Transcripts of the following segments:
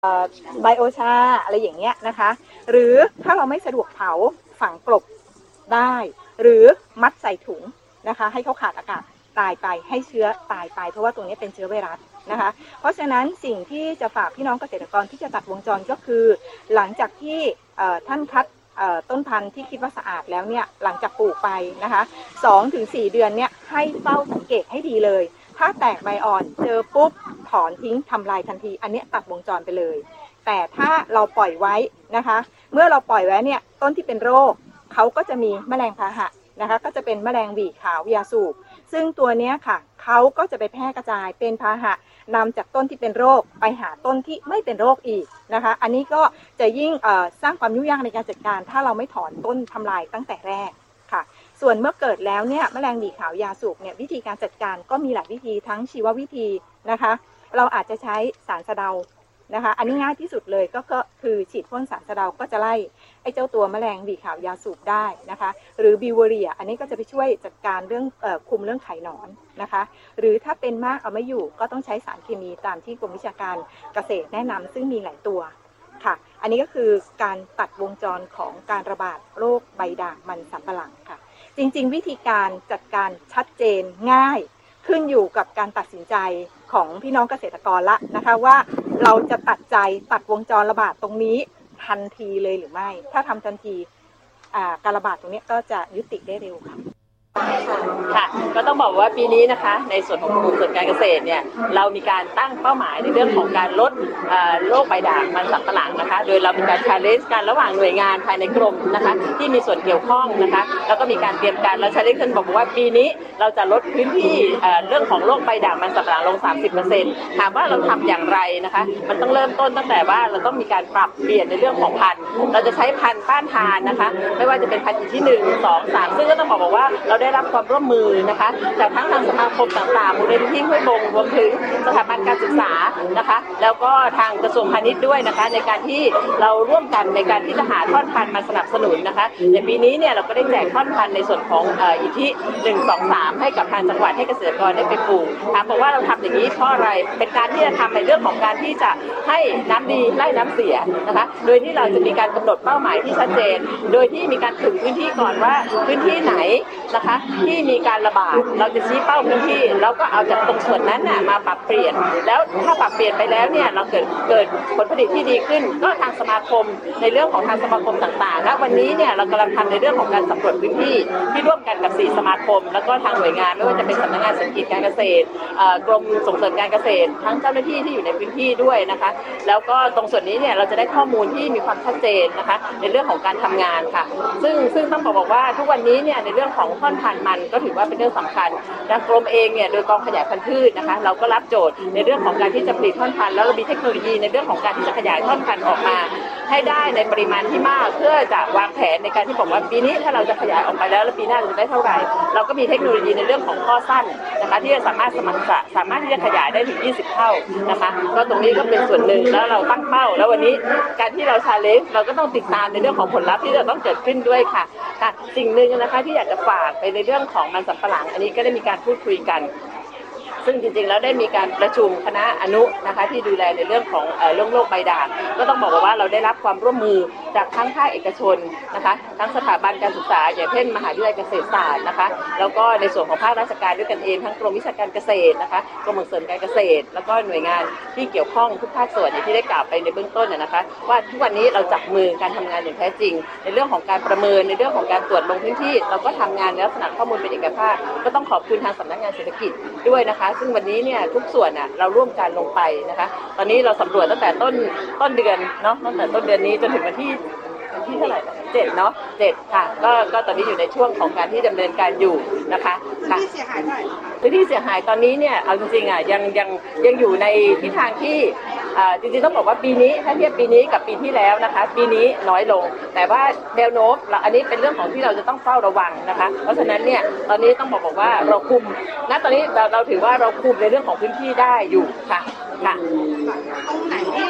ไบโอชาอะไรอย่างเงี้ยนะคะหรือถ้าเราไม่สะดวกเผาฝังกลบได้หรือมัดใส่ถุงนะคะให้เขาขาดอากาศตายไปให้เชื้อตายไปเพราะว่าตรงนี้เป็นเชื้อไวรัสนะคะเพราะฉะนั้นสิ่งที่จะฝากพี่น้องเกษตรกรที่จะตัดวงจรก็คือหลังจากที่ท่านคัดต้นพันธุ์ที่คิดว่าสะอาดแล้วเนี่ยหลังจากปลูกไปนะคะ 2-4 เดือนเนี่ยให้เฝ้าสังเกตให้ดีเลยถ้าแตกใบอ่อนเจอปุ๊บถอนทิ้งทำลายทันทีอันนี้ตัดวงจรไปเลยแต่ถ้าเราปล่อยไว้นะคะเมื่อเราปล่อยไว้เนี่ยต้นที่เป็นโรคเขาก็จะมีแมลงพาหะนะคะก็จะเป็นแมลงหวีขาวยาสูบซึ่งตัวนี้ค่ะเขาก็จะไปแพร่กระจายเป็นพาหะนำจากต้นที่เป็นโรคไปหาต้นที่ไม่เป็นโรคอีกนะคะอันนี้ก็จะยิ่งสร้างความยุ่งยากในการจัดการถ้าเราไม่ถอนต้นทำลายตั้งแต่แรกค่ะส่วนเมื่อเกิดแล้วเนี่ยแมลงหวีขาวยาสูบเนี่ยวิธีการจัดการก็มีหลายวิธีทั้งชีววิธีนะคะเราอาจจะใช้สารสะเดานะคะอันนี้ง่ายที่สุดเลยก็คือฉีดพ่นสารสะเดาก็จะไล่ไอ้เจ้าตัวแมลงหวีขาวยาสูบได้นะคะหรือบิวเวอเรียอันนี้ก็จะไปช่วยจัดการเรื่องคุมเรื่องไข่หนอนนะคะหรือถ้าเป็นมากเอาไม่อยู่ก็ต้องใช้สารเคมีตามที่กรมวิชาการเกษตรแนะนำซึ่งมีหลายตัวค่ะอันนี้ก็คือการตัดวงจรของการระบาดโรคใบด่างมันสำปะหลังค่ะจริงๆวิธีการจัดการชัดเจนง่ายขึ้นอยู่กับการตัดสินใจของพี่น้องเกษตรกรละนะคะว่าเราจะตัดวงจรระบาดตรงนี้ทันทีเลยหรือไม่ถ้าทำทันทีการระบาดตรงนี้ก็จะยุติได้เร็วค่ะค่ะก็ต้องบอกว่าปีนี้นะคะในส่วนของกลุ่มส่วนการเกษตรเนี่ยเรามีการตั้งเป้าหมายในเรื่องของการลดโรคใบด่างมันสำปะหลังนะคะโดยเรามีการชาเลนจ์กันระหว่างหน่วยงานภายในกรมนะคะที่มีส่วนเกี่ยวข้องนะคะแล้วก็มีการเตรียมการแล้วชาเลนจ์กันบอกว่าปีนี้เราจะลดพื้นที่เรื่องของโรคใบด่างมันสำปะหลังลง 30% ถามว่าเราทำอย่างไรนะคะมันต้องเริ่มต้นตั้งแต่ว่าเราต้องมีการปรับเปลี่ยนในเรื่องของพันธุ์เราจะใช้พันธุ์ต้านทานนะคะไม่ว่าจะเป็นพันธุ์ที่1 2 3ซึ่งก็ต้องบอกว่าเราได้รับความร่วมมือนะคะจากทั้งทางสมาคมต่างๆมูลนิธิห้วยบงรวมถึงสถาบันการศึกษานะคะแล้วก็ทางกระทรวงพาณิชย์ด้วยนะคะในการที่เราร่วมกันในการที่จะหาท่อนพันธุ์มาสนับสนุนนะคะในปีนี้เนี่ยเราก็ได้แจกท่อนพันธุ์ในส่วนของอิทธิ1 2 3ให้กับทางจังหวัดให้เกษตรกรได้ไปปลูกถามบอกว่าเราทำอย่างนี้เพราะอะไรเป็นการที่จะทำในเรื่องของการที่จะให้น้ำดีไล่น้ำเสียนะคะโดยที่เราจะมีการกำหนดเป้าหมายที่ชัดเจนโดยที่มีการถึงพื้นที่ก่อนว่าพื้นที่ไหนนะคะที่มีการระบาดเราจะชี้เป้าพื้นที่แล้วก็เอาจากตรงส่วนนั้นน่ะมาปรับเปลี่ยนแล้วถ้าปรับเปลี่ยนไปแล้วเนี่ยเราเกิดผลผลิตที่ดีขึ้นก็ทางสมาคมในเรื่องของทางสมาคมต่างๆและวันนี้เนี่ยเรากำลังทำในเรื่องของการสำรวจพื้นที่ที่ร่วมกันกับ4สมาคมแล้วก็ทางหน่วยงานไม่ว่าจะเป็นสำนักงานเศรษฐกิจการเกษตรกรมส่งเสริมการเกษตรทั้งเจ้าหน้าที่ที่อยู่ในพื้นที่ด้วยนะคะแล้วก็ตรงส่วนนี้เนี่ยเราจะได้ข้อมูลที่มีความชัดเจนนะคะในเรื่องของการทำงานค่ะซึ่งต้องบอกว่าทุกวันนี้เนี่ยในเรื่องของท่อนพันธุ์มันก็ถือว่าเป็นเรื่องสำคัญทางกรมเองเนี่ยโดยกองขยายพันธุ์พืชนะคะเราก็รับโจทย์ในเรื่องของการที่จะผลิตท่อนพันธุ์แล้วเรามีเทคโนโลยีในเรื่องของการที่จะขยายท่อนพันธุ์ออกมาให้ได้ในปริมาณที่มากเพื่อจะวางแผนในการที่บอกว่าปีนี้ถ้าเราจะขยายออกไปแล้วปีหน้าจะได้เท่าไหร่เราก็มีเทคโนโลยีในเรื่องของข้อสั้นนะคะที่จะสามารถที่จะขยายได้ถึง20 เท่านะคะก็ตรงนี้ก็เป็นส่วนหนึ่งแล้วเราตั้งเป้าแล้ววันนี้การที่เราชาเลนจ์เราก็ต้องติดตามในเรื่องของผลลัพธ์ที่จะต้องเกิดขึ้นด้วยค่ะสิ่งหนึ่งนะคะที่อยากจะฝากไปในเรื่องของมันสำปะหลังอันนี้ก็ได้มีการพูดคุยกันซึ่งจริงๆแล้วได้มีการประชุมคณะอนุนะคะที่ดูแลในเรื่องของโรคใบด่างก็ต้องบอกว่าเราได้รับความร่วมมือจากทั้งภาคเอกชนนะคะทั้งสถาบันการศึกษาอย่างเช่นมหาวิทยาลัยเกษตรศาสตร์นะคะแล้วก็ในส่วนของภาคราชการด้วยกันเองทั้งกรมวิชาการเกษตรนะคะกรมส่งเสริมการเกษตรแล้วก็หน่วยงานที่เกี่ยวข้องทุกภาคส่วนอย่างที่ได้กล่าวไปในเบื้องต้นนะคะว่าทุกวันนี้เราจับมือการทำงานอย่างแท้จริงในเรื่องของการประเมินในเรื่องของการตรวจลงพื้นที่เราก็ทำงานในลักษณะข้อมูลเป็นเอกภาพก็ต้องขอบคุณทางสำนักงานเศรษฐกิจด้วยนะคะซึ่งวันนี้เนี่ยทุกส่วนเราร่วมกันลงไปนะคะตอนนี้เราสำรวจตั้งแต่ต้นเดือนเนาะตั้งแต่ต้นเดือนนี้จนถึงวันที่เท่าไหร่7เนาะ7ค่ะก็ตอนนี้อยู่ในช่วงของการที่ดำเนินการอยู่นะคะพื้นที่เสียหายเท่าไหร่พื้นที่เสียหายตอนนี้เนี่ยเอาจริงๆยังอยู่ในทิศทางที่จริงๆต้องบอกว่าปีนี้ถ้าเทียบปีนี้กับปีที่แล้วนะคะปีนี้น้อยลงแต่ว่าแนวโน้มอันนี้เป็นเรื่องของที่เราจะต้องเฝ้าระวังนะคะเพราะฉะนั้นเนี่ยตอนนี้ต้องบอกว่าเราคุมตอนนี้เราถือว่าเราคุมในเรื่องของพื้นที่ได้อยู่ค่ะตรงไหนที่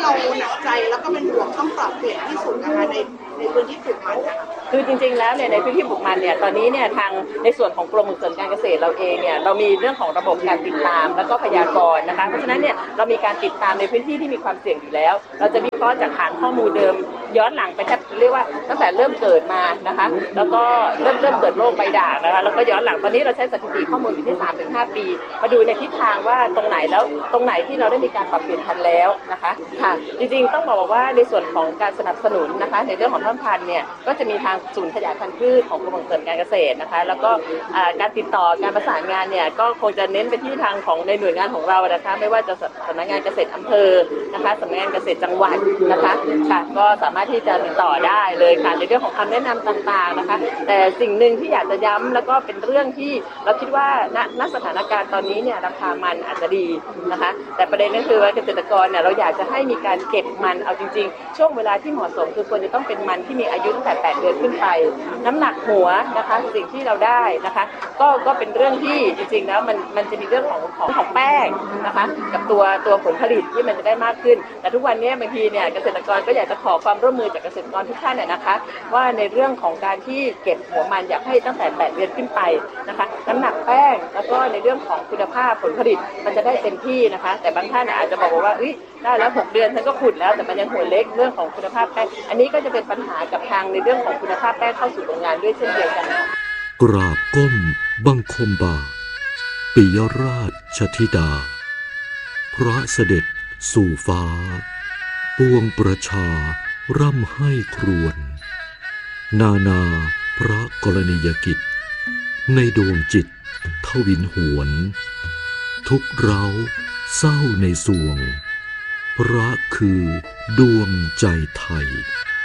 เราหนักใจแล้วก็เป็นห่วงต้องปรับเปลี่ยนที่สุดนะคะในพื้นที่ปลูกมันนะคะคือจริงๆแล้วเนี่ยในพื้นที่ปลูกมันเนี่ยตอนนี้เนี่ยทางในส่วนของกรมส่งเสริมการเกษตรเราเองเนี่ยเรามีเรื่องของระบบการติดตามแล้วก็พยากรณ์นะคะเพราะฉะนั้นเนี่ยเรามีการติดตามในพื้นที่ที่มีความเสี่ยงอยู่แล้วเราจะวิเคราะห์จากฐานข้อมูลเดิมย้อนหลังไปแทบเรียกว่าตั้งแต่เริ่มเกิดมานะคะแล้วก็เริ่มเกิดโรคใบด่างนะคะแล้วก็ย้อนหลังตอนนี้เราใช้สถิติข้อมูลอยู่ที่ 3-5 ปีมาดูในทิศทางว่าตรงไหนที่เราได้มีการปรับเปลี่ยนทันแล้วนะคะค่ะจริงๆต้องบอกว่าในส่วนของการสนับสนุนนะคะในเรื่องของต้นพันธุ์เนี่ยก็จะมีทางศูนย์ขยายพันธุ์พืชของกรมส่งเสริมการเกษตรนะคะแล้วก็การติดต่อการประสานงานเนี่ยก็คงจะเน้นไปที่ทางของในหน่วยงานของเรานะคะไม่ว่าจะสำนักงานเกษตรอำเภอนะคะสำนักงานเกษตรจังหวัดนะคะค่ะก็สามารถที่จะติดต่อได้เลยค่ะในเรื่องของคำแนะนำต่างๆนะคะแต่สิ่งหนึ่งที่อยากจะย้ำแล้วก็เป็นเรื่องที่เราคิดว่าณสถานการณ์ตอนนี้เนี่ยราคามันอาจจะดีนะคะแต่ประเด็นก็คือว่าเกษตรกรเนี่ยเราอยากจะให้มีการเก็บมันเอาจริงๆช่วงเวลาที่เหมาะสมคือควรจะต้องเป็นมันที่มีอายุตั้งแต่8 เดือนขึ้นไปน้ำหนักหัวนะคะสิ่งที่เราได้นะคะก็เป็นเรื่องที่จริงๆแล้วมันจะมีเรื่องของแป้งนะคะกับตัวผลผลิตที่มันจะได้มากขึ้นแต่ทุกวันนี้บางทีเนี่ยเกษตรกรก็อยากจะขอความร่วมมือจากเกษตรกรทุกท่านนะคะว่าในเรื่องของการที่เก็บหัวมันอยากให้ตั้งแต่8 เดือนขึ้นไปนะคะน้ำหนักแป้งแล้วก็ในเรื่องของคุณภาพผลผลิตมันจะได้เต็มที่นะคะแต่บางท่านอาจจะบอกว่าได้แล้ว6 เดือนฉันก็ขุดแล้วแต่มันยังหัวเล็กเรื่องของคุณภาพแป้งอันนี้ก็จะเป็นปัญหากับทางในเรื่องของคุณภาพแป้งเข้าสู่โรงงานด้วยเช่นเดียวกันกราบก้มบังคมบาทปิยราชธิดาพระเสด็จสู่ฟ้าปวงประชาร่ำให้ครวญนาพระกรณียกิจในดวงจิตทวินหวนทุกเร้าเศร้าในสวงพระคือดวงใจไทย